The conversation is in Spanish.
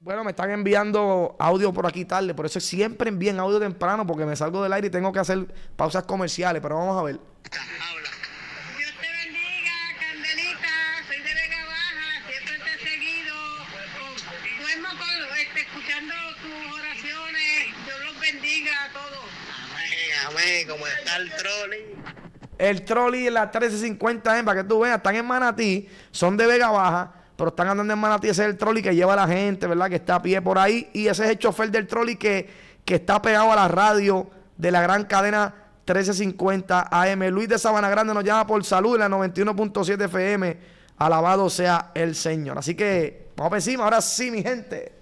Bueno, me están enviando audio por aquí tarde, por eso siempre envíen audio temprano porque me salgo del aire y tengo que hacer pausas comerciales, pero vamos a ver. Habla. Dios te bendiga, Candelita, soy de Vega Baja, siempre te he seguido, duermo escuchando tus oraciones, Dios los bendiga a todos. Amén, como está el trolley. El trolley en la 1350 para que tú veas, están en Manatí, son de Vega Baja, pero están andando en Manatí. Ese es el trolley que lleva a la gente, ¿verdad? Que está a pie por ahí. Y ese es el chofer del trolley que está pegado a la radio de la gran cadena 1350 AM. Luis de Sabana Grande nos llama por salud en la 91.7 FM. Alabado sea el Señor. Así que vamos por encima, ahora sí, mi gente.